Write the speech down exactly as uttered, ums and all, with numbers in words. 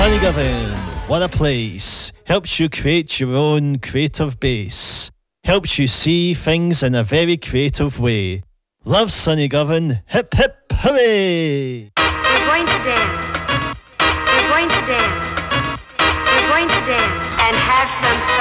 Sunnygovern, what a place. Helps you create your own creative base. Helps you see things in a very creative way. Love Sunnygovern, hip hip hooray! We're going to dance. We're going to dance. We're going to dance and have some fun.